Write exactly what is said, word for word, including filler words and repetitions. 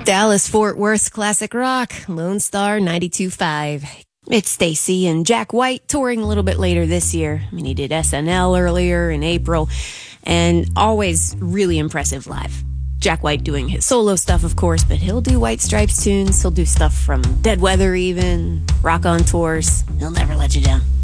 Dallas Fort Worth classic rock, Lone Star ninety-two point five. It's Stacy and Jack White touring a little bit later this year. I mean, he did S N L earlier in April, and always really impressive live. Jack White doing his solo stuff, of course, but he'll do White Stripes tunes. He'll do stuff from Dead Weather even, rock on tours. He'll never let you down.